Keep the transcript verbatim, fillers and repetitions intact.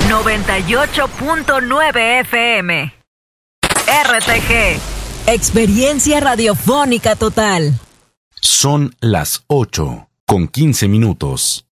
noventa y ocho punto nueve F M. R T G. Experiencia radiofónica total. Son las ocho con quince minutos.